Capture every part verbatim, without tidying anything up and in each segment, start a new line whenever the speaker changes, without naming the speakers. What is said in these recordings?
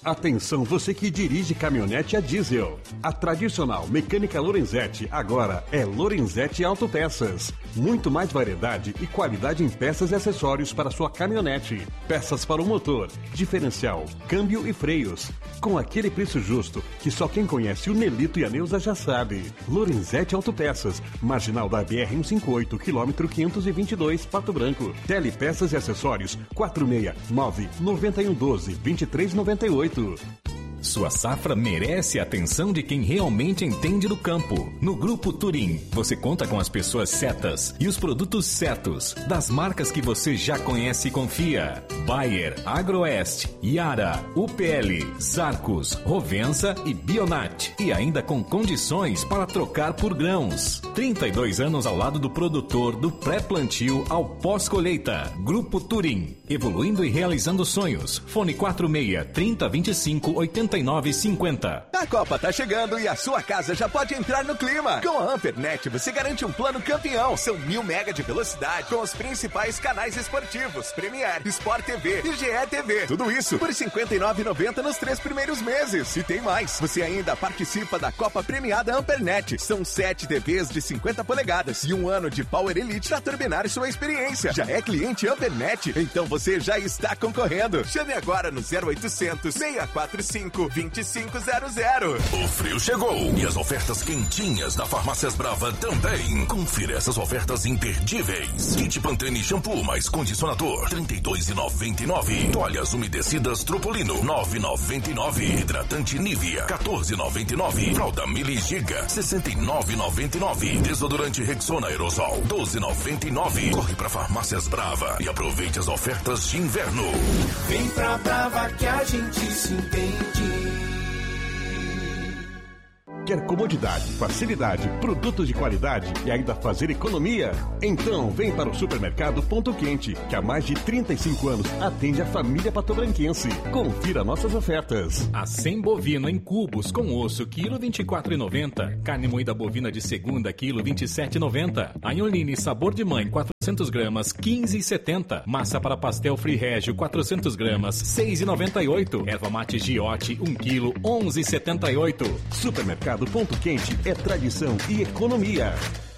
Atenção, você que dirige caminhonete a diesel. A tradicional Mecânica Lorenzetti agora é Lorenzetti Autopeças. Muito mais variedade e qualidade em peças e acessórios para sua caminhonete. Peças para o motor, diferencial, câmbio e freios. Com aquele preço justo que só quem conhece o Nelito e a Neuza já sabe. Lorenzetti Autopeças, marginal da B R cento e cinquenta e oito, quilômetro quinhentos e vinte e dois, Pato Branco. Telepeças e acessórios quatro seis nove, nove um um doze, vinte e três noventa e oito.
Sua safra merece a atenção de quem realmente entende do campo. No Grupo Turim, você conta com as pessoas certas e os produtos certos, das marcas que você já conhece e confia. Bayer, Agroeste, Yara, U P L, Zarcos, Rovensa e Bionat. E ainda com condições para trocar por grãos. trinta e dois anos ao lado do produtor, do pré-plantio ao pós-colheita. Grupo Turim, evoluindo e realizando sonhos. Fone quatro seis, trinta, vinte e cinco, oitenta e nove cinquenta.
A Copa tá chegando e a sua casa já pode entrar no clima. Com a Ampernet você garante um plano campeão. São mil mega de velocidade com os principais canais esportivos, Premier, Sport T V e G E T V. Tudo isso por cinquenta e nove reais e noventa centavos nos três primeiros meses. E tem mais, você ainda participa da Copa Premiada Ampernet. São sete T Vs de cinquenta polegadas e um ano de Power Elite para turbinar sua experiência. Já é cliente Ampernet? Então você já está concorrendo. Chame agora no zero oitocentos, seis quatro cinco, dois cinco zero zero.
O frio chegou e as ofertas quentinhas da Farmácias Brava também. Confira essas ofertas imperdíveis. Kit Pantene shampoo mais condicionador, trinta e dois reais e noventa e nove centavos. Toalhas umedecidas Tropolino, nove reais e noventa e nove centavos. Hidratante Nivea, quatorze reais e noventa e nove centavos. Fralda Mili Giga, sessenta e nove reais e noventa e nove centavos. Desodorante Rexona Aerosol, doze reais e noventa e nove centavos. Corre pra Farmácias Brava e aproveite as ofertas de inverno.
Vem pra Brava que a gente se entende.
Quer comodidade, facilidade, produtos de qualidade e ainda fazer economia? Então vem para o Supermercado Ponto Quente, que há mais de trinta e cinco anos atende a família patobranquense. Confira nossas ofertas.
Acém bovino em cubos com osso, quilo vinte e quatro reais e noventa centavos. Carne moída bovina de segunda, quilo vinte e sete reais e noventa centavos. Anholine sabor de mãe, quatrocentas gramas, quinze reais e setenta centavos. Massa para pastel Free Régio, quatrocentas gramas, seis reais e noventa e oito centavos. Erva mate Giote, um quilo, onze reais e setenta e oito centavos.
Supermercado Ponto Quente é tradição e economia.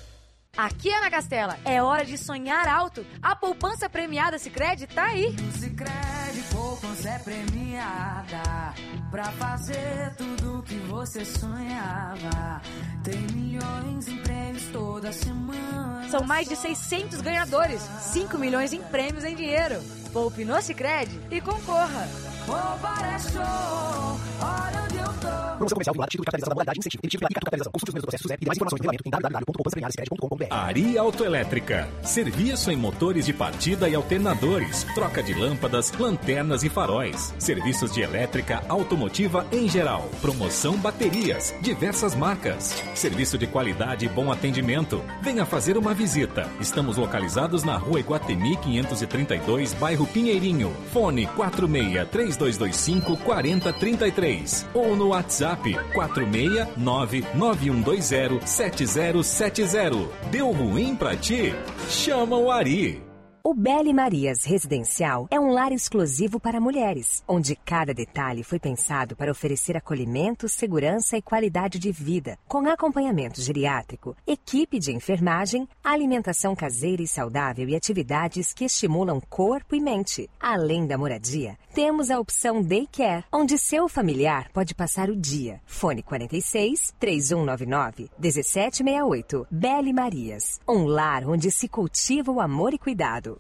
Aqui, Ana Castela, é hora de sonhar alto. A poupança premiada Sicredi tá aí.
No Sicredi, poupança é premiada pra fazer tudo que você sonhava. Tem milhões em prêmios toda semana.
São mais de seiscentos ganhadores, cinco milhões em prêmios em dinheiro. Poupe no Sicredi e concorra.
Poupar é show, olha onde eu tô.
Promoção comercial vinculada, título de capitalização da modalidade, incentivo, emitido, aplicado capitalização. Consulte os meus processos e mais informações no regulamento em w w w ponto poupança premiada sicredi ponto com ponto b r.
Ari Autoelétrica. Serviço em motores de partida e alternadores. Troca de lâmpadas, lanternas e faróis. Serviços de elétrica automotiva em geral. Promoção baterias. Diversas marcas. Serviço de qualidade e bom atendimento. Venha fazer uma visita. Estamos localizados na rua Iguatemi quinhentos e trinta e dois, bairro Pinheirinho. Fone quatro seis, três dois dois cinco, quatro zero três três ou no WhatsApp quatro seis nove, nove um dois zero, sete zero sete zero. Deu ruim pra ti? Chama o Ari.
O Belle Marias Residencial é um lar exclusivo para mulheres, onde cada detalhe foi pensado para oferecer acolhimento, segurança e qualidade de vida, com acompanhamento geriátrico, equipe de enfermagem, alimentação caseira e saudável e atividades que estimulam corpo e mente. Além da moradia, temos a opção Daycare, onde seu familiar pode passar o dia. Fone quarenta e seis, três um nove nove, um sete seis oito. Belle Marias, um lar onde se cultiva o amor e cuidado.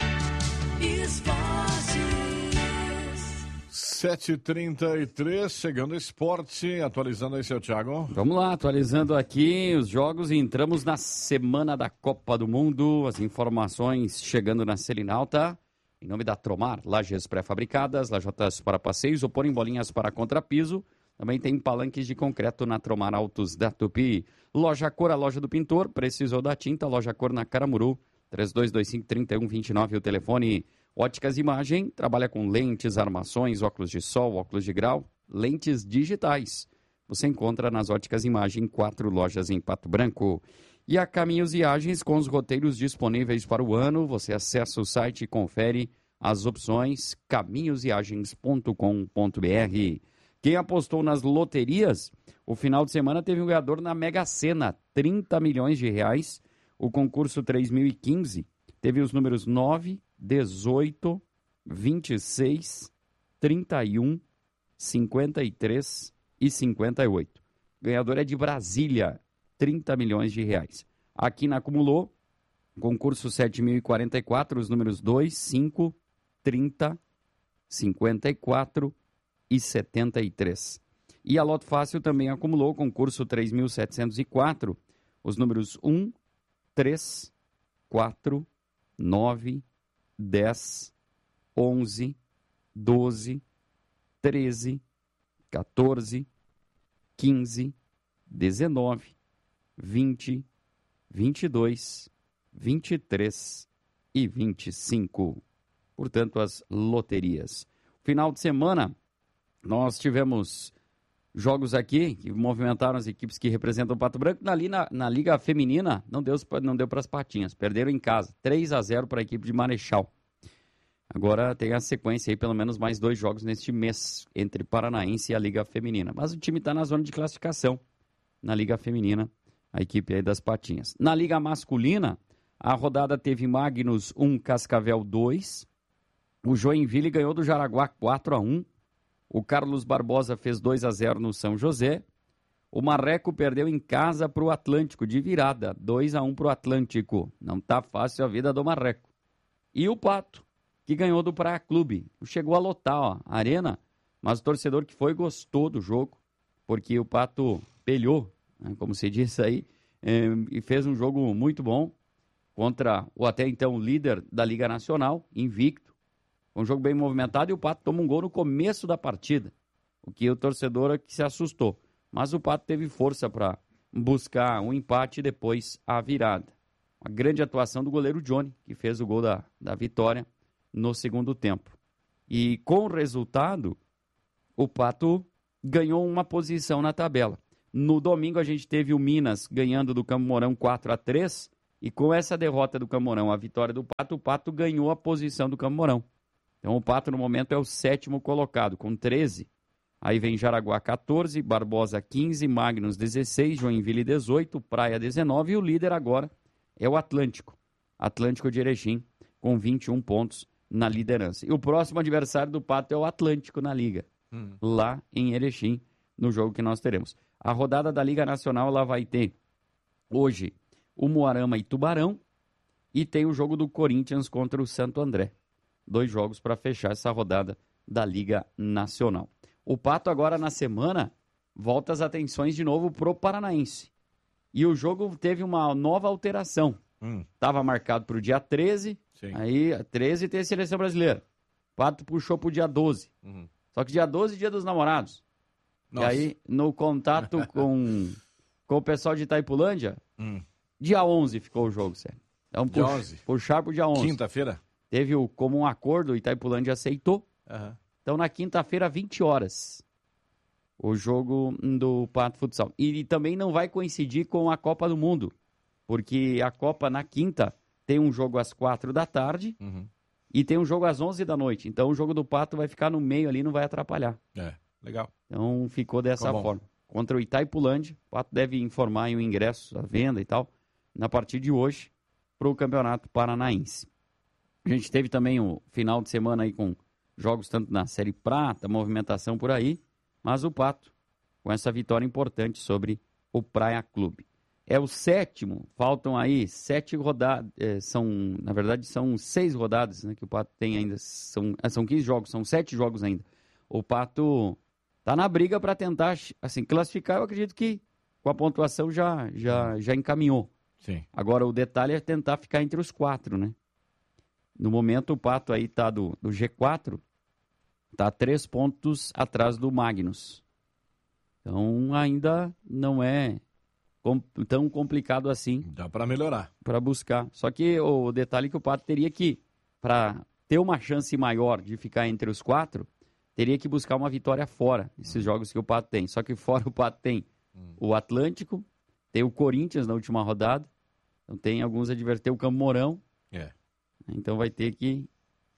sete e trinta e três, chegando esporte, atualizando aí, seu Thiago.
Vamos lá, atualizando aqui os jogos e entramos na semana da Copa do Mundo, as informações chegando na Selinalta, em nome da Tromar, lajes pré-fabricadas, lajotas para passeios, opor em bolinhas para contrapiso, também tem palanques de concreto na Tromar Autos da Tupi. Loja Cor, a loja do pintor, precisou da tinta, Loja Cor na Caramuru, três dois dois cinco, três um dois nove, o telefone. Óticas Imagem, trabalha com lentes, armações, óculos de sol, óculos de grau, lentes digitais. Você encontra nas Óticas Imagem, quatro lojas em Pato Branco. E a Caminhos Viagens, com os roteiros disponíveis para o ano, você acessa o site e confere as opções caminhos viagens ponto com ponto b r. Quem apostou nas loterias, o final de semana teve um ganhador na Mega Sena, trinta milhões de reais. O concurso três mil e quinze teve os números nove, dezoito, vinte e seis, trinta e um, cinquenta e três e cinquenta e oito. O ganhador é de Brasília, trinta milhões de reais. Aqui na Acumulou, concurso sete mil e quarenta e quatro, os números dois, cinco, trinta, cinquenta e quatro e setenta e três. E a Loto Fácil também acumulou, concurso três mil setecentos e quatro, os números um, três, quatro, nove, dez, onze, doze, treze, quatorze, quinze, dezenove, vinte, vinte e dois, vinte e três e vinte e cinco. Portanto, as loterias. Final de semana, nós tivemos jogos aqui que movimentaram as equipes que representam o Pato Branco. Ali na, na Liga Feminina, não deu, não deu para as patinhas. Perderam em casa, três a zero para a equipe de Marechal. Agora tem a sequência aí, pelo menos mais dois jogos neste mês, entre Paranaense e a Liga Feminina. Mas o time está na zona de classificação, na Liga Feminina, a equipe aí das patinhas. Na Liga Masculina, a rodada teve Magnus um, Cascavel dois. O Joinville ganhou do Jaraguá quatro a um. O Carlos Barbosa fez dois a zero no São José. O Marreco perdeu em casa para o Atlântico, de virada, dois a um para o Atlântico. Não tá fácil a vida do Marreco. E o Pato, que ganhou do Praia Clube. Chegou a lotar ó, a arena, mas o torcedor que foi gostou do jogo, porque o Pato pelhou, né, como se diz aí, é, e fez um jogo muito bom contra o até então líder da Liga Nacional, invicto. Um jogo bem movimentado e o Pato toma um gol no começo da partida, o que o torcedor é que se assustou. Mas o Pato teve força para buscar um empate e depois a virada. Uma grande atuação do goleiro Johnny, que fez o gol da, da vitória no segundo tempo. E com o resultado, o Pato ganhou uma posição na tabela. No domingo a gente teve o Minas ganhando do Campo Mourão quatro a três, e com essa derrota do Campo Mourão, a vitória do Pato, o Pato ganhou a posição do Campo Mourão. Então o Pato no momento é o sétimo colocado, com treze. Aí vem Jaraguá quatorze, Barbosa quinze, Magnus dezesseis, Joinville dezoito, Praia dezenove, e o líder agora é o Atlântico. Atlântico de Erechim, com vinte e um pontos na liderança. E o próximo adversário do Pato é o Atlântico na Liga, hum. lá em Erechim, no jogo que nós teremos. A rodada da Liga Nacional ela vai ter hoje o Moarama e Tubarão, e tem o jogo do Corinthians contra o Santo André. Dois jogos para fechar essa rodada da Liga Nacional. O Pato agora na semana volta as atenções de novo pro Paranaense. E o jogo teve uma nova alteração. Estava hum. marcado para o dia treze, Sim. aí treze tem a Seleção Brasileira. O Pato puxou para o dia doze. Uhum. Só que dia doze é dia dos namorados. Nossa. E aí, no contato com, com o pessoal de Itaipulândia, hum. dia onze ficou o jogo, sério. Então,
dia
pux,
onze.
Puxar para o dia onze.
Quinta-feira?
Teve o comum acordo, o Itaipulândia aceitou. Uhum. Então, na quinta-feira, vinte horas, o jogo do Pato Futsal. E, e também não vai coincidir com a Copa do Mundo, porque a Copa, na quinta, tem um jogo às quatro da tarde uhum. e tem um jogo às onze da noite. Então, o jogo do Pato vai ficar no meio ali, não vai atrapalhar.
É, legal.
Então, ficou dessa ficou forma. Contra o Itaipulândia, o Pato deve informar em um ingresso, a venda e tal, na partir de hoje, para o Campeonato Paranaense. A gente teve também o final de semana aí com jogos tanto na Série Prata, movimentação por aí, mas o Pato, com essa vitória importante sobre o Praia Clube. É o sétimo, faltam aí sete rodadas, é, são, na verdade são seis rodadas, né, que o Pato tem ainda, são, são quinze jogos, são sete jogos ainda. O Pato tá na briga para tentar, assim, classificar, eu acredito que com a pontuação já, já, já encaminhou.
Sim.
Agora o detalhe é tentar ficar entre os quatro, né? No momento, o Pato aí tá do, do G quatro, tá três pontos atrás do Magnus. Então, ainda não é com, tão complicado assim.
Dá para melhorar.
Para buscar. Só que o detalhe é que o Pato teria que, para ter uma chance maior de ficar entre os quatro, teria que buscar uma vitória fora, esses hum. jogos que o Pato tem. Só que fora o Pato tem hum. o Atlântico, tem o Corinthians na última rodada, então tem alguns adversários, o Campo Mourão.
É.
Então vai ter que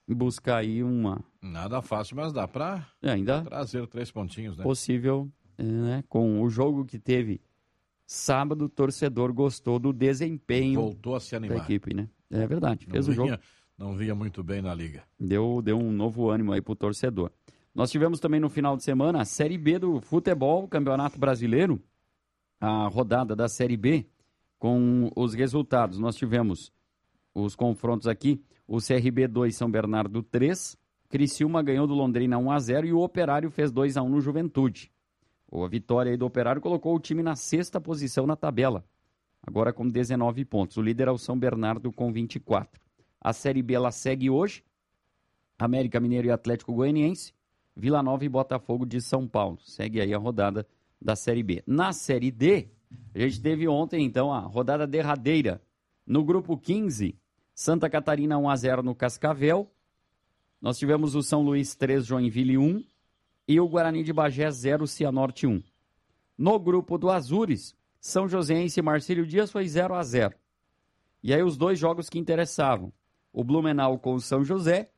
buscar aí uma...
Nada fácil, mas dá para
é, ainda
trazer três pontinhos, né?
Possível, né? Com o jogo que teve sábado, o torcedor gostou do desempenho
Voltou a se animar.
da equipe, né? É verdade, fez
não
o
vinha,
jogo.
Não vinha muito bem na liga.
Deu, deu um novo ânimo aí pro torcedor. Nós tivemos também no final de semana a Série B do futebol, Campeonato Brasileiro, a rodada da Série B, com os resultados. Nós tivemos os confrontos aqui, o C R B dois, São Bernardo três, Criciúma ganhou do Londrina um a zero e o Operário fez dois a um no Juventude. A vitória aí do Operário colocou o time na sexta posição na tabela, agora com dezenove pontos. O líder é o São Bernardo com vinte e quatro. A Série B ela segue hoje, América Mineiro e Atlético Goianiense, Vila Nova e Botafogo de São Paulo. Segue aí a rodada da Série B. Na Série D, a gente teve ontem, então, a rodada derradeira. No grupo quinze, Santa Catarina um a zero no Cascavel. Nós tivemos o São Luís três, Joinville um e o Guarani de Bagé zero, Cianorte um. No grupo do Azures, São Joséense e Marcílio Dias foi zero a zero. E aí os dois jogos que interessavam, o Blumenau com o São José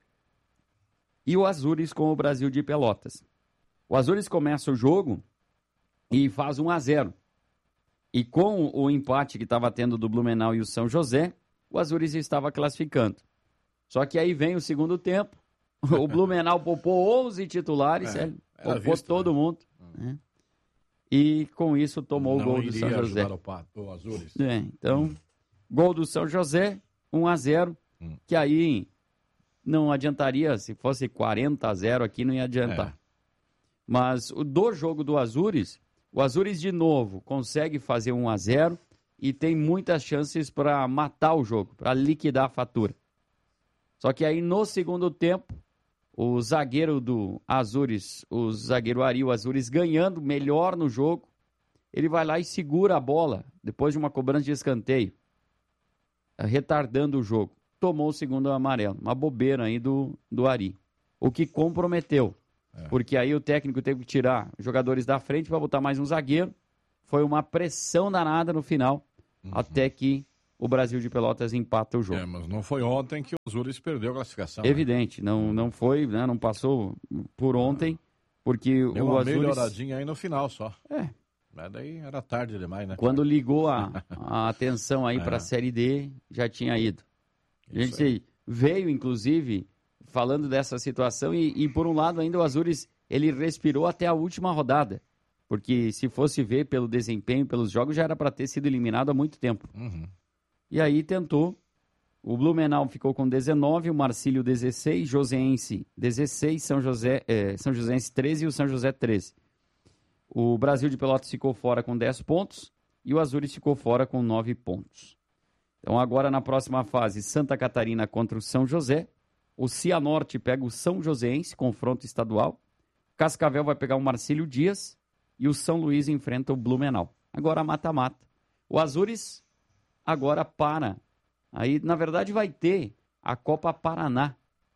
e o Azures com o Brasil de Pelotas. O Azures começa o jogo e faz um a zero. E com o empate que estava tendo do Blumenau e o São José, o Azures estava classificando. Só que aí vem o segundo tempo, o Blumenau poupou onze titulares, é, poupou visto, todo né? mundo. Né? E com isso tomou Não o gol do São José.
O, o Azures.
É, então, hum. gol do São José, um a zero, hum. que aí não adiantaria, se fosse quarenta a zero aqui não ia adiantar. É. Mas o do jogo do Azures, o Azures de novo consegue fazer um a zero e tem muitas chances para matar o jogo, para liquidar a fatura. Só que aí no segundo tempo, o zagueiro do Azures, o zagueiro Ari, o Azures ganhando melhor no jogo, ele vai lá e segura a bola, depois de uma cobrança de escanteio, retardando o jogo. Tomou o segundo amarelo, uma bobeira aí do, do Ari, o que comprometeu. É. Porque aí o técnico teve que tirar jogadores da frente para botar mais um zagueiro. Foi uma pressão danada no final, uhum. até que o Brasil de Pelotas empata o jogo.
É, mas não foi ontem que o Azures perdeu a classificação.
Evidente, né? não, não foi, né? Não passou por ontem, porque
Deu
o
uma
Azures...
melhoradinha aí no final só.
É.
Mas daí era tarde demais, né?
Quando ligou a, a atenção aí é. para a Série D, já tinha ido. A gente aí. veio, inclusive... falando dessa situação e, e, por um lado, ainda o Azures, ele respirou até a última rodada, porque se fosse ver pelo desempenho, pelos jogos, já era para ter sido eliminado há muito tempo.
Uhum.
E aí tentou, o Blumenau ficou com dezenove, o Marcílio dezesseis, Joséense dezesseis, São José, eh, São Joséense treze e o São José treze. O Brasil de Pelotas ficou fora com dez pontos e o Azures ficou fora com nove pontos. Então agora na próxima fase, Santa Catarina contra o São José, o Cianorte pega o São Joséense, confronto estadual. Cascavel vai pegar o Marcílio Dias e o São Luís enfrenta o Blumenau. Agora mata-mata. O Azures agora para. Aí, na verdade, vai ter a Copa Paraná.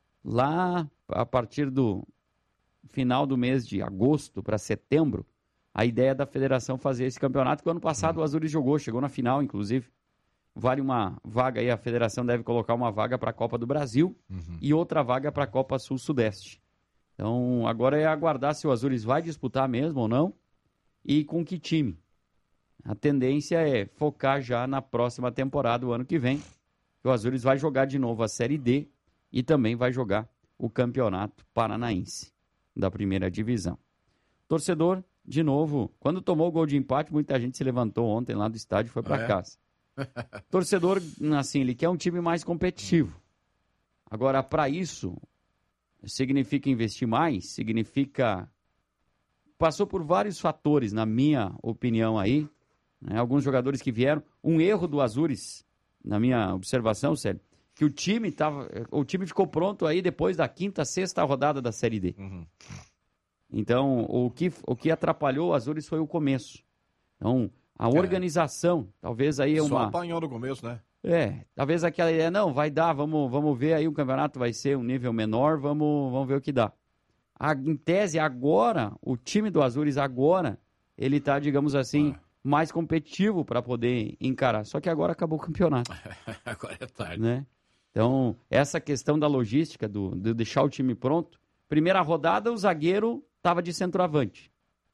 Lá, a partir do final do mês de agosto para setembro, a ideia é da federação fazer esse campeonato, que o ano passado o Azures jogou, chegou na final, inclusive. Vale uma vaga aí, a federação deve colocar uma vaga para a Copa do Brasil uhum. e outra vaga para a Copa Sul-Sudeste. Então, agora é aguardar se o Azures vai disputar mesmo ou não e com que time. A tendência é focar já na próxima temporada, o ano que vem, que o Azures vai jogar de novo a Série D e também vai jogar o Campeonato Paranaense da primeira divisão. Torcedor, de novo, quando tomou o gol de empate, muita gente se levantou ontem lá do estádio e foi para ah, é? casa. Torcedor, assim, ele quer um time mais competitivo. Agora, para isso, significa investir mais, significa... Passou por vários fatores, na minha opinião aí, né? Alguns jogadores que vieram. Um erro do Azures, na minha observação, Célio, que o time tava, o time ficou pronto aí depois da quinta, sexta rodada da Série D. Uhum. Então, o que, o que atrapalhou o Azures foi o começo. Então... A organização, é. talvez aí é uma... Só
apanhou no começo, né?
É, talvez aquela ideia, não, vai dar, vamos, vamos ver aí, o campeonato vai ser um nível menor, vamos, vamos ver o que dá. A, em tese, agora, o time do Azures agora, ele tá, digamos assim, ah. mais competitivo para poder encarar. Só que agora acabou o campeonato.
Agora é tarde.
Né? Então, essa questão da logística, do, de deixar o time pronto. Primeira rodada, o zagueiro estava de centroavante.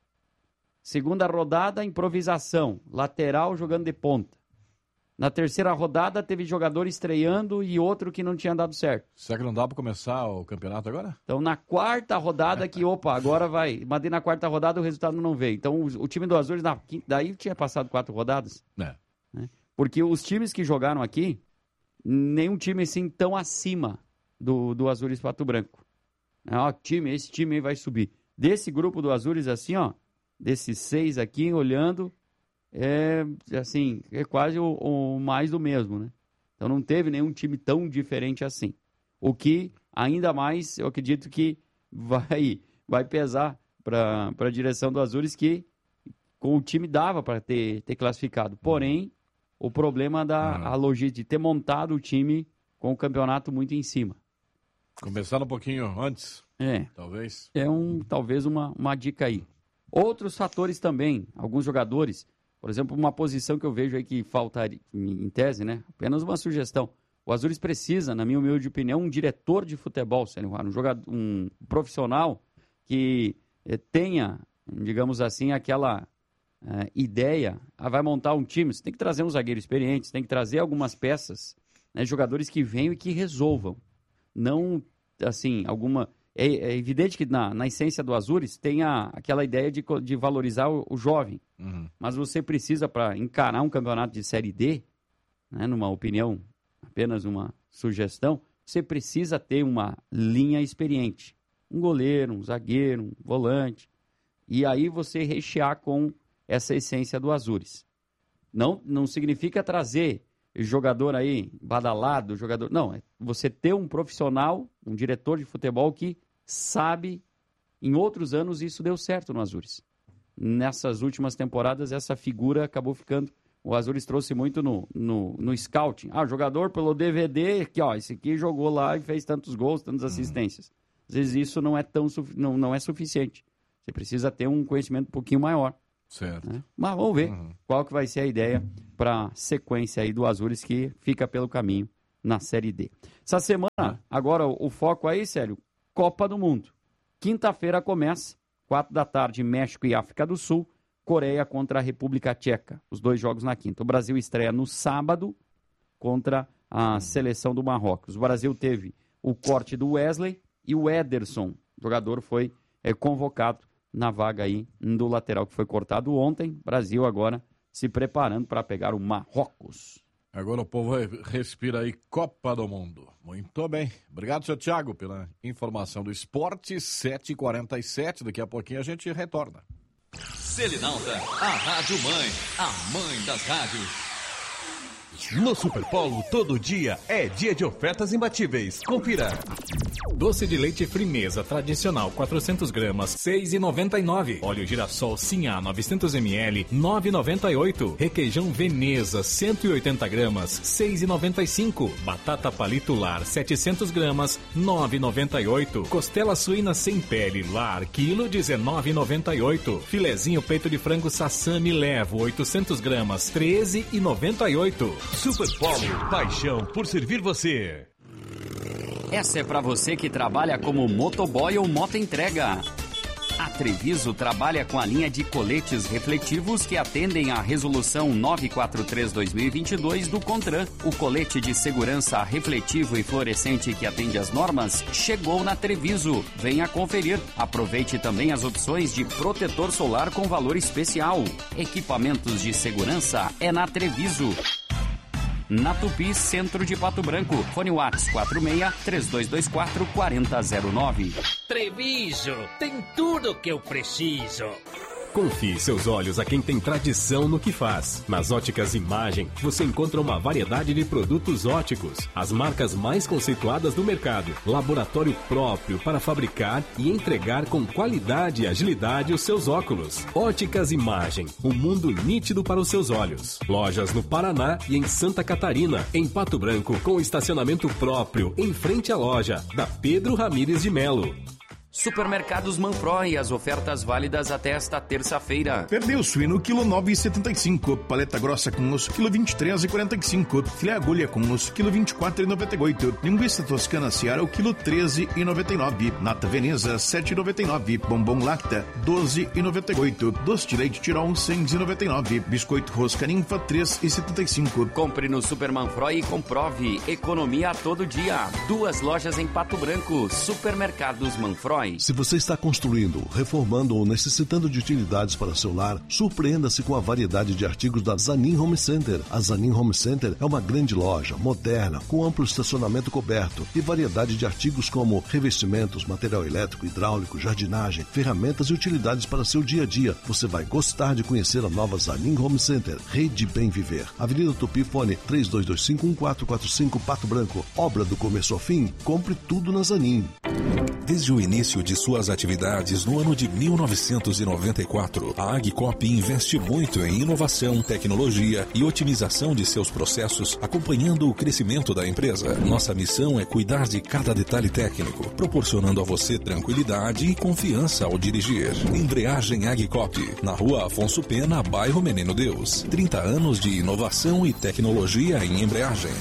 Segunda rodada, improvisação. Lateral jogando de ponta. Na terceira rodada, teve jogador estreando e outro que não tinha dado certo.
Será que não dá para começar o campeonato agora?
Então, na quarta rodada, que, opa, agora vai. Mas na quarta rodada o resultado não veio. Então, o, o time do Azures, na quinta, daí tinha passado quatro rodadas.
É.
Né? Porque os times que jogaram aqui, nenhum time assim tão acima do, do Azures Pato Branco. Ó, time, esse time aí vai subir. Desse grupo do Azures, assim, ó, desses seis aqui, olhando, é assim, é quase o, o mais do mesmo, né? Então não teve nenhum time tão diferente assim. O que, ainda mais, eu acredito que vai, vai pesar para a direção do Azures, que com o time dava para ter, ter classificado. Porém, o problema da a logística de ter montado o time com o campeonato muito em cima.
Começar um pouquinho antes,
é,
talvez.
É um, talvez uma, uma dica aí. Outros fatores também, alguns jogadores, por exemplo, uma posição que eu vejo aí que faltaria, em tese, né? Apenas uma sugestão. O Azures precisa, na minha humilde opinião, um diretor de futebol, um jogador, um profissional que eh, tenha, digamos assim, aquela eh, ideia, ah, vai montar um time, você tem que trazer um zagueiro experiente, você tem que trazer algumas peças, né, jogadores que venham e que resolvam. Não, assim, alguma... É, é evidente que na, na essência do Azures tem a, aquela ideia de, de valorizar o, o jovem.
Uhum.
Mas você precisa, para encarar um campeonato de Série D, né, numa opinião, apenas uma sugestão, você precisa ter uma linha experiente. Um goleiro, um zagueiro, um volante. E aí você rechear com essa essência do Azures. Não, não significa trazer jogador aí badalado, jogador... Não, é você ter um profissional, um diretor de futebol que sabe, em outros anos isso deu certo no Azures. Nessas últimas temporadas essa figura acabou ficando, o Azures trouxe muito no, no, no scouting. Ah, o jogador pelo D V D, que ó, esse aqui jogou lá e fez tantos gols, tantas assistências. Às vezes isso não é, tão, não, não é suficiente. Você precisa ter um conhecimento um pouquinho maior.
Certo.
Né? Mas vamos ver uhum. qual que vai ser a ideia para a sequência aí do Azures que fica pelo caminho na Série D. Essa semana, uhum. agora o, o foco aí, Célio, Copa do Mundo. Quinta-feira começa, quatro da tarde, México e África do Sul, Coreia contra a República Tcheca. Os dois jogos na quinta. O Brasil estreia no sábado contra a uhum. seleção do Marrocos. O Brasil teve o corte do Wesley e o Ederson. O jogador foi é, convocado na vaga aí do lateral que foi cortado ontem. Brasil agora se preparando para pegar o Marrocos.
Agora o povo respira aí Copa do Mundo. Muito bem. Obrigado, seu Thiago, pela informação do esporte. sete e quarenta e sete. Daqui a pouquinho a gente retorna.
Selinalta, a Rádio Mãe, a mãe das rádios.
No Superpolo, todo dia é dia de ofertas imbatíveis. Confira.
Doce de leite Frimeza tradicional quatrocentas gramas, seis reais e noventa e nove centavos. Óleo girassol Sinhá novecentos mililitros, nove reais e noventa e oito centavos. Requeijão Veneza cento e oitenta gramas, seis reais e noventa e cinco centavos. Batata palito lar setecentas gramas, nove reais e noventa e oito centavos. Costela suína sem pele lar, quilo dezenove reais e noventa e oito centavos. Filezinho peito de frango Sassami Levo oitocentas gramas, treze reais e noventa e oito centavos.
Superpolo, paixão por servir você.
Essa é para você que trabalha como motoboy ou motoentrega. A Treviso trabalha com a linha de coletes refletivos que atendem à Resolução novecentos e quarenta e três barra dois mil e vinte e dois do CONTRAN. O colete de segurança refletivo e fluorescente que atende às normas chegou na Treviso. Venha conferir. Aproveite também as opções de protetor solar com valor especial. Equipamentos de segurança é na Treviso. Na Tupi, centro de Pato Branco. Fone WhatsApp quatro seis, três dois dois quatro, quatro zero zero nove.
Treviso, tem tudo que eu preciso.
Confie seus olhos a quem tem tradição no que faz. Nas Óticas Imagem, você encontra uma variedade de produtos óticos, as marcas mais conceituadas do mercado, laboratório próprio para fabricar e entregar com qualidade e agilidade os seus óculos. Óticas Imagem, um mundo nítido para os seus olhos. Lojas no Paraná e em Santa Catarina, em Pato Branco, com estacionamento próprio em frente à loja da Pedro Ramires de Melo.
Supermercados Manfroy, as ofertas válidas até esta terça-feira.
Perdeu suíno, quilo nove e setenta e cinco. Paleta grossa com osso, quilo vinte e três e quarenta e cinco. Filé agulha com osso, quilo vinte e quatro e noventa e oito. Linguiça toscana Seara, o quilo treze e noventa e nove. Nata Veneza, sete e noventa e nove. Bombom Lacta, doze e noventa e oito. Doce de leite Tirol, seis e noventa e nove. Biscoito Rosca Ninfa, três e setenta e cinco.
Compre no Super Manfroy e comprove. Economia a todo dia. Duas lojas em Pato Branco. Supermercados Manfroy.
Se você está construindo, reformando ou necessitando de utilidades para seu lar, surpreenda-se com a variedade de artigos da Zanin Home Center. A Zanin Home Center é uma grande loja, moderna, com amplo estacionamento coberto e variedade de artigos como revestimentos, material elétrico, hidráulico, jardinagem, ferramentas e utilidades para seu dia a dia. Você vai gostar de conhecer a nova Zanin Home Center. Rede Bem Viver. Avenida Tupi, fone três dois dois cinco, um quatro quatro cinco, Pato Branco. Obra do começo ao fim, compre tudo na Zanin.
Desde o início de suas atividades no ano de mil novecentos e noventa e quatro, a Agcop investe muito em inovação, tecnologia e otimização de seus processos, acompanhando o crescimento da empresa. Nossa missão é cuidar de cada detalhe técnico, proporcionando a você tranquilidade e confiança ao dirigir. Embreagem Agcop, na Rua Afonso Pena, bairro Menino Deus. trinta anos de inovação e tecnologia em embreagem.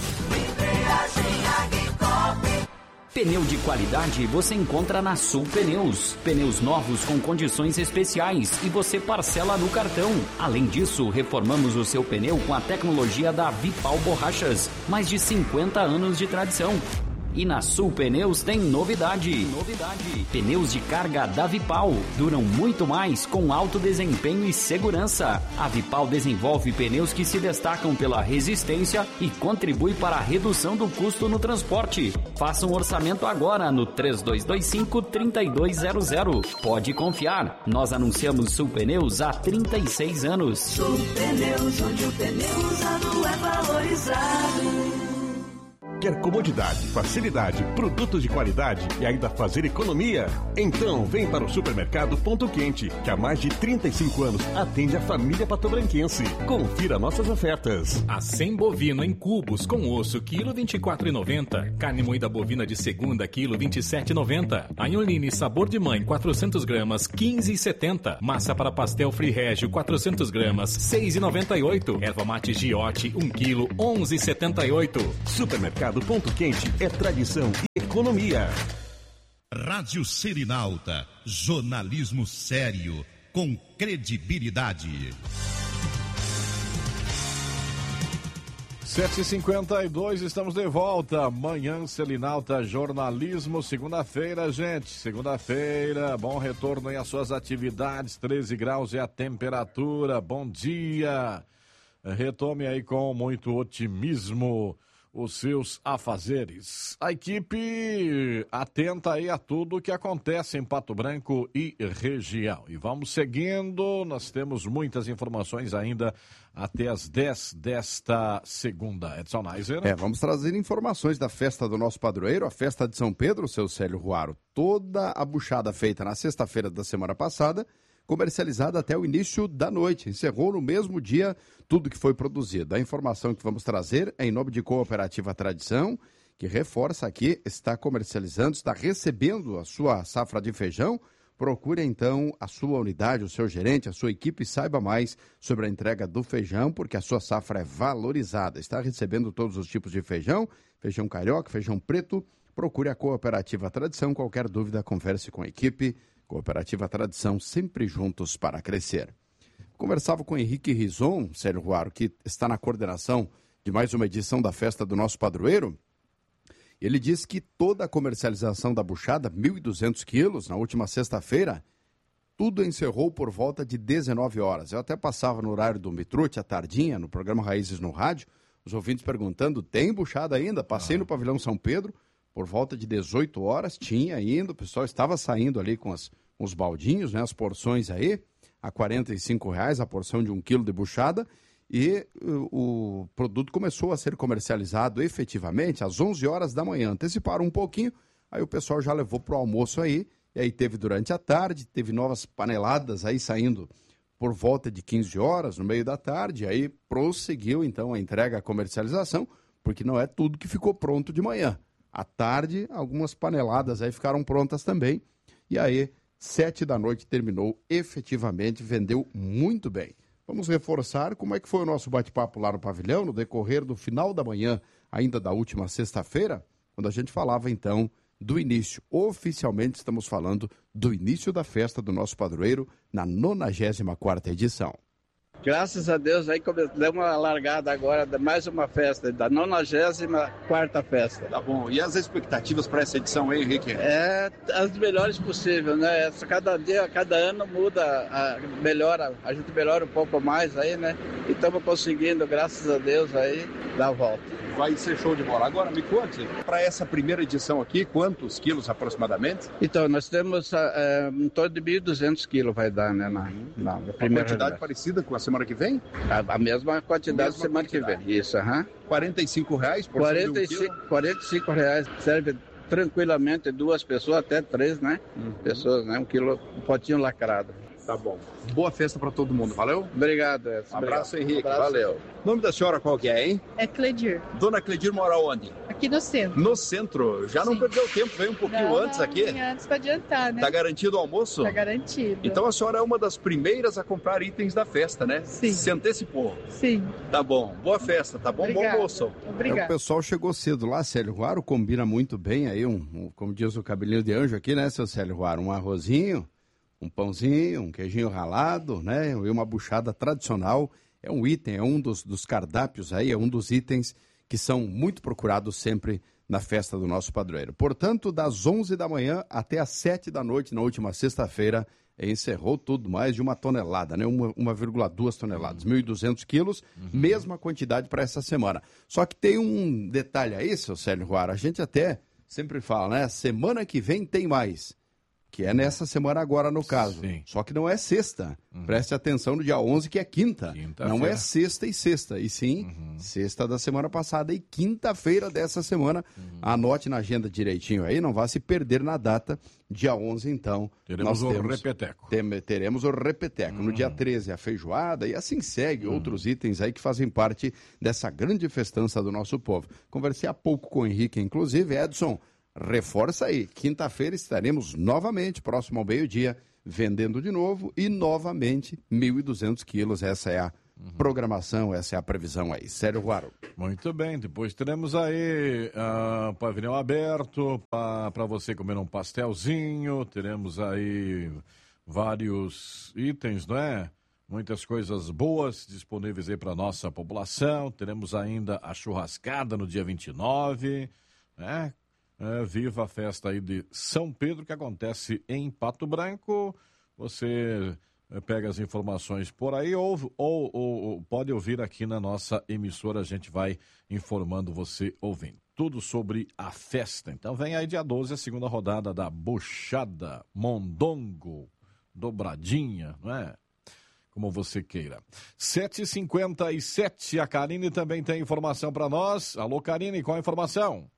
Pneu de qualidade você encontra na Sul Pneus. Pneus novos com condições especiais e você parcela no cartão. Além disso, reformamos o seu pneu com a tecnologia da Vipal Borrachas. Mais de cinquenta anos de tradição. E na Sul Pneus tem novidade. Novidade. Pneus de carga da Vipal. Duram muito mais com alto desempenho e segurança. A Vipal desenvolve pneus que se destacam pela resistência e contribui para a redução do custo no transporte. Faça um orçamento agora no três dois dois cinco, três dois zero zero. Pode confiar. Nós anunciamos Sul Pneus há trinta e seis anos.
Sul Pneus, onde o pneu usado é valorizado.
Quer comodidade, facilidade, produtos de qualidade e ainda fazer economia? Então vem para o Supermercado Ponto Quente, que há mais de trinta e cinco anos atende a família patobranquense. Confira nossas ofertas.
Acém bovino em cubos com osso, quilo vinte e quatro reais e noventa centavos. Carne moída bovina de segunda, quilo vinte e sete reais e noventa centavos. Anholine sabor de mãe, quatrocentas gramas, quinze reais e setenta centavos. Massa para pastel Free Régio, quatrocentas gramas, seis reais e noventa e oito centavos. Erva mate Giote, um quilo, onze reais e setenta e oito centavos.
Supermercado Ponto Quente é tradição e economia.
Rádio Serinalta, jornalismo sério, com credibilidade.
sete e cinquenta e dois, estamos de volta. Manhã Selinalta, jornalismo, segunda-feira, gente. Segunda-feira, bom retorno aí às suas atividades. treze graus é a temperatura. Bom dia. Retome aí com muito otimismo os seus afazeres. A equipe atenta aí a tudo o que acontece em Pato Branco e região. E vamos seguindo, nós temos muitas informações ainda até as dez desta segunda. Edson Neiser.
É, vamos trazer informações da festa do nosso padroeiro, a festa de São Pedro, seu Célio Ruaro. Toda a buchada feita na sexta-feira da semana passada, comercializada até o início da noite. Encerrou no mesmo dia tudo que foi produzido. A informação que vamos trazer é em nome de Cooperativa Tradição, que reforça aqui, está comercializando, está recebendo a sua safra de feijão. Procure então a sua unidade, o seu gerente, a sua equipe e saiba mais sobre a entrega do feijão, porque a sua safra é valorizada. Está recebendo todos os tipos de feijão, feijão carioca, feijão preto. Procure a Cooperativa Tradição. Qualquer dúvida, converse com a equipe. Cooperativa Tradição, sempre juntos para crescer. Conversava com o Henrique Rizon, Célio Ruaro, que está na coordenação de mais uma edição da festa do nosso padroeiro. Ele disse que toda a comercialização da buchada, mil e duzentos quilos, na última sexta-feira, tudo encerrou por volta de dezenove horas. Eu até passava no horário do Mitrute, à tardinha, no programa Raízes no Rádio, os ouvintes perguntando, tem buchada ainda? Passei no pavilhão São Pedro, por volta de dezoito horas, tinha ainda, o pessoal estava saindo ali com as, os baldinhos, né, as porções aí, a quarenta e cinco reais a porção de um quilo de buchada, e o, o produto começou a ser comercializado efetivamente às onze horas da manhã. Anteciparam um pouquinho, aí o pessoal já levou para o almoço aí, e aí teve durante a tarde, teve novas paneladas aí saindo por volta de quinze horas, no meio da tarde, aí prosseguiu então a entrega, a comercialização, porque não é tudo que ficou pronto de manhã. À tarde, algumas paneladas aí ficaram prontas também, E aí, sete da noite terminou efetivamente, vendeu muito bem. Vamos reforçar como é que foi o nosso bate-papo lá no pavilhão, no decorrer do final da manhã, ainda da última sexta-feira, quando a gente falava então do início. Oficialmente estamos falando do início da festa do nosso padroeiro na nonagésima quarta edição.
Graças a Deus, aí deu uma largada agora, mais uma festa, da nonagésima quarta festa.
Tá bom. E as expectativas para essa edição aí, Henrique?
É, as melhores possíveis, né? Cada dia, cada ano muda, a, melhora, a gente melhora um pouco mais aí, né? E estamos conseguindo, graças a Deus, aí, dar a volta.
Vai ser show de bola. Agora, me conte, para essa primeira edição aqui, quantos quilos aproximadamente?
Então, nós temos é, em torno de mil e duzentos quilos vai dar, né? Na, na primeira
Uma quantidade
realidade.
parecida com a semana que vem?
A, a mesma quantidade da semana quantidade. que vem, isso, aham.
quarenta e cinco reais por
quarenta e cinco, um quarenta e cinco reais, serve tranquilamente duas pessoas, até três, né? Uhum. Pessoas, né? Um quilo, um potinho lacrado.
Tá bom. Boa festa para todo mundo, valeu?
Obrigado, Edson.
Um abraço,
Obrigado.
Henrique,
Um abraço.
valeu. O nome da senhora qual que é, hein?
É Cledir.
Dona Cledir mora onde?
Aqui no centro.
No centro. Já não
Sim.
perdeu tempo, veio um pouquinho
Não,
antes aqui?
Antes para adiantar, né?
Tá garantido o almoço?
Tá garantido.
Então a senhora é uma das primeiras a comprar itens da festa, né?
Sim.
Se antecipou.
Sim.
Tá bom. Boa festa, tá bom?
Obrigada.
Bom almoço.
É, o pessoal chegou cedo lá, Célio Ruaro, combina muito bem aí, um, um, como diz o cabelinho de anjo aqui, né, seu Célio Ruaro? Um arrozinho, um pãozinho, um queijinho ralado, né, e uma buchada tradicional. É um item, é um dos, dos cardápios aí, é um dos itens que são muito procurados sempre na festa do nosso padroeiro. Portanto, das onze da manhã até as sete da noite, na última sexta-feira, encerrou tudo, mais de uma tonelada, né? uma vírgula duas toneladas, mil e duzentos quilos, uhum. Mesma quantidade para essa semana. Só que tem um detalhe aí, seu Célio Ruara, a gente até sempre fala, né? Semana que vem tem mais, que é nessa semana agora no caso.
Sim.
Só que não é sexta. Uhum. Preste atenção no dia onze, que é quinta. Não é sexta e sexta, e sim uhum. sexta da semana passada e quinta-feira dessa semana. Uhum. Anote na agenda direitinho aí, não vá se perder na data. Dia onze, então,
teremos
nós
o
temos,
repeteco.
Tem, teremos o repeteco. Uhum. No dia treze, a feijoada, e assim segue uhum. outros itens aí que fazem parte dessa grande festança do nosso povo. Conversei há pouco com o Henrique, inclusive. Edson, reforça aí, quinta-feira estaremos novamente, próximo ao meio-dia, vendendo de novo e novamente mil e duzentos quilos. Essa é a uhum. programação, essa é a previsão aí. Célio Ruaro.
Muito bem, depois teremos aí uh, pavilhão aberto para você comer um pastelzinho, teremos aí vários itens, não é? Muitas coisas boas disponíveis aí para nossa população. Teremos ainda a churrascada no dia vinte e nove, né? É, viva a festa aí de São Pedro, que acontece em Pato Branco. Você é, pega as informações por aí ou, ou, ou, ou pode ouvir aqui na nossa emissora. A gente vai informando você ouvindo tudo sobre a festa. Então vem aí dia doze, a segunda rodada da Buchada, Mondongo, Dobradinha, não é? Como você queira. sete e cinquenta e sete, a Karine também tem informação para nós. Alô, Karine, qual a informação?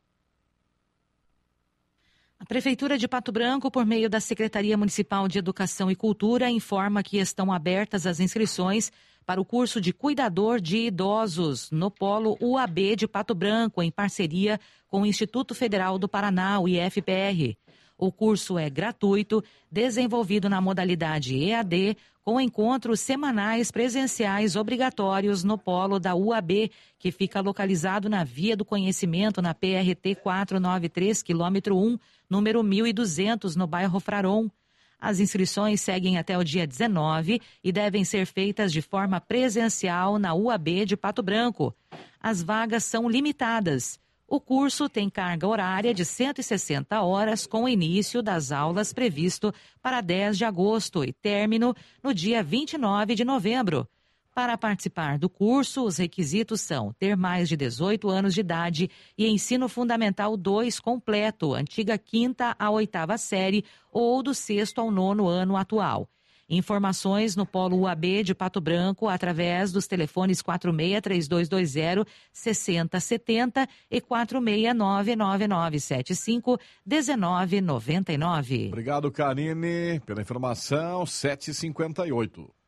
A Prefeitura de Pato Branco, por meio da Secretaria Municipal de Educação e Cultura, informa que estão abertas as inscrições para o curso de Cuidador de Idosos no Polo U A B de Pato Branco, em parceria com o Instituto Federal do Paraná, o I F P R. O curso é gratuito, desenvolvido na modalidade E A D, com encontros semanais presenciais obrigatórios no polo da U A B, que fica localizado na Via do Conhecimento, na P R T quatrocentos e noventa e três, quilômetro um, número mil e duzentos, no bairro Fraron. As inscrições seguem até o dia dezenove e devem ser feitas de forma presencial na U A B de Pato Branco. As vagas são limitadas. O curso tem carga horária de cento e sessenta horas, com início das aulas previsto para dez de agosto e término no dia vinte e nove de novembro. Para participar do curso, os requisitos são ter mais de dezoito anos de idade e ensino fundamental dois completo, antiga quinta à oitava série ou do sexto ao nono ano atual. Informações no Polo U A B de Pato Branco através dos telefones quatro seis três dois dois zero, seis zero sete zero e quatro seis nove nove nove sete cinco um nove nove nove.
Obrigado, Karine, pela informação. sete e cinquenta e oito.